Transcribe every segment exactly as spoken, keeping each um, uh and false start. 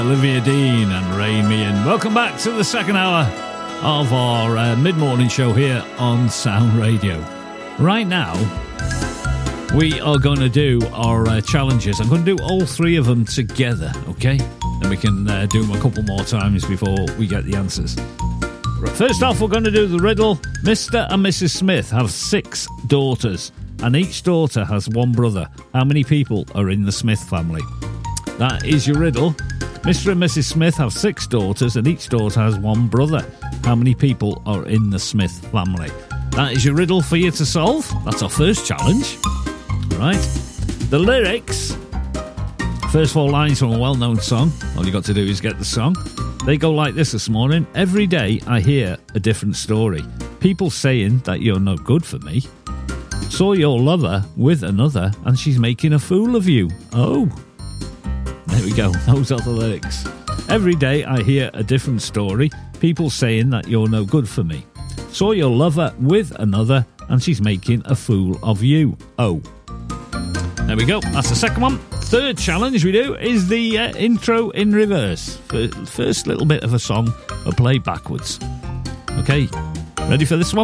Olivia Dean and Rain Me In. Welcome back to the second hour of our uh, mid-morning show here on Sound Radio. Right now, we are going to do our uh, challenges. I'm going to do all three of them together, okay? Then we can uh, do them a couple more times before we get the answers. Right, first off, we're going to do the riddle. Mister and Missus Smith have six daughters, and each daughter has one brother. How many people are in the Smith family? That is your riddle. Mister and Missus Smith have six daughters, and each daughter has one brother. How many people are in the Smith family? That is your riddle for you to solve. That's our first challenge. All right. The lyrics, first four lines from a well-known song. All you got to do is get the song. They go like this this morning. Every day I hear a different story. People saying that you're no good for me. Saw your lover with another, and she's making a fool of you. Oh. There we go. Those are the lyrics. Every day I hear a different story. People saying that you're no good for me. Saw your lover with another, and she's making a fool of you. Oh. There we go. That's the second one. Third challenge we do is the uh, intro in reverse. First little bit of a song, but play backwards. Okay. Ready for this one?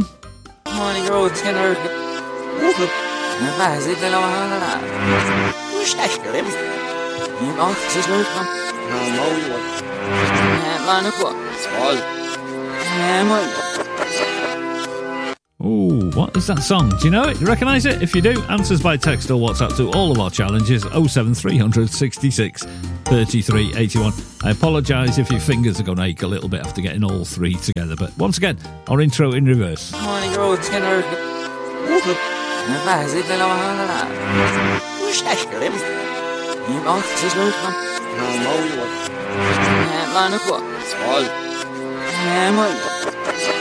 Oh, what is that song? Do you know it? Do you recognise it? If you do, answers by text or WhatsApp to all of our challenges. oh seven three hundred sixty-six thirty-three eighty-one. I apologise if your fingers are going to ache a little bit after getting all three together. But once again, our intro in reverse.